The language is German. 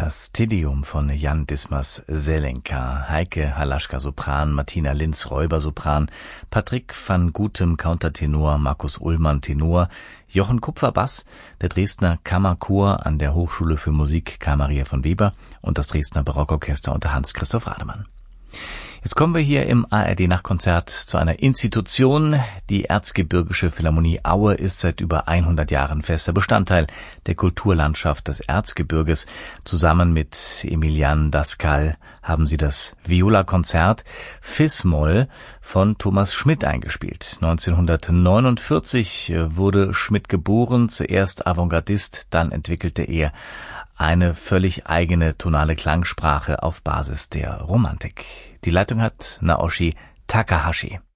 Das Te-Deum von Jan Dismas Zelenka, Heike Halaschka Sopran, Martina Linz Räuber Sopran, Patrick van Gutem Countertenor, Markus Ullmann Tenor, Jochen Kupfer Bass, der Dresdner Kammerchor an der Hochschule für Musik Karl Maria von Weber und das Dresdner Barockorchester unter Hans-Christoph Rademann. Jetzt kommen wir hier im ARD-Nachtkonzert zu einer Institution. Die Erzgebirgische Philharmonie Aue ist seit über 100 Jahren fester Bestandteil der Kulturlandschaft des Erzgebirges. Zusammen mit Emilian Daskal haben sie das Viola-Konzert Fis-Moll von Thomas Schmidt eingespielt. 1949 wurde Schmidt geboren, zuerst Avantgardist, dann entwickelte er eine völlig eigene tonale Klangsprache auf Basis der Romantik. Die Leitung hat Naoshi Takahashi.